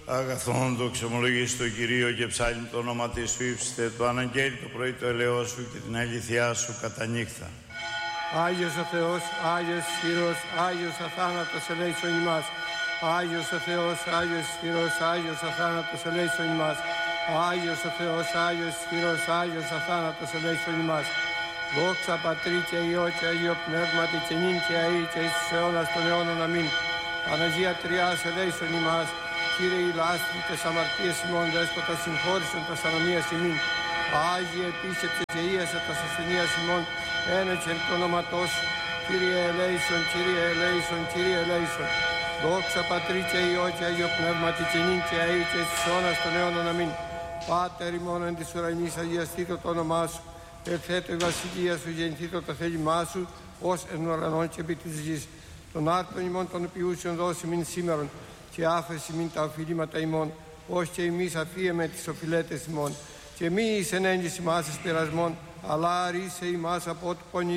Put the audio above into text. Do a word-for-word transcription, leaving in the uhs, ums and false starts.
Αγαθόν το ξεμολογείς το Κυρίο και ψάλιν το όνομα της σου ύψιστε, το αναγγέλει το πρωί το ελαιό σου και την αλήθειά σου κατά νύχτα. Άγιος ο Θεός, Άγιος ισχυρός, Άγιος αθάνατος ελέησον ημάς. Άγιος ο Θεός, Άγιος ισχυρός, Άγιος αθάνατος ελέησον ημάς. Άγιος ο Θεός, Άγιος ισχυρός, Άγιος αθάνατος ελέησον ημάς. Δόξα Πατρί και Υιό και Αγίο Πνεύματι και νυν και αεί και εις τους αιώνας των αιώνων. Αμήν. Παναγία Τριάς ελέησον ημάς. Κύριε η λάσπη τες αμαρτίες ημών, Δέσποτα συγχώρησον τας ανομίας ημίν. Άγιε επίσκεψε και ίεσε τας ασθενείας ημών, ένεκεν το όνοματός σου. Κύριε ελέησον, Κύριε ελέησον, Κύριε ελέησον. Δόξα Πατρί και Υιό και Αγίο Πνεύματι και νυν και αεί και εις τους αιώνας των αιώνων. Αμήν. Πάτερ ημών εν της ουρανής, αγιαστήτω το όνομά σου. Ελθέτω η βασιλεία σου, γεννηθήτω το θέλημά σου, ως εν ουρανών και επί της γης. Τον άρτον ημών των ποιούσεων δώσει μην σήμερον, και άφεση μην τα οφειλήματα ημών, ως και εμείς αφίεμε τις οφειλέτες ημών. Και μη εις εν έγγυς ημάς εις πειρασμών, αλλά αρίσε ημάς από ό,τι πονεί.